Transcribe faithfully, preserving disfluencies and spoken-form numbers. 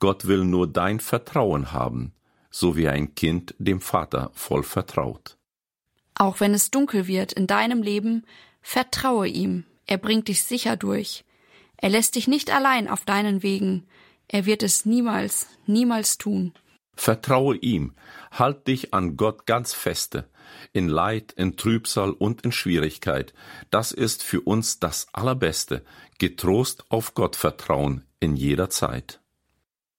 Gott will nur dein Vertrauen haben, so wie ein Kind dem Vater voll vertraut. Auch wenn es dunkel wird in deinem Leben, vertraue ihm. Er bringt dich sicher durch. Er lässt dich nicht allein auf deinen Wegen. Er wird es niemals, niemals tun. Vertraue ihm, halt dich an Gott ganz feste, in Leid, in Trübsal und in Schwierigkeit. Das ist für uns das Allerbeste, getrost auf Gott vertrauen in jeder Zeit.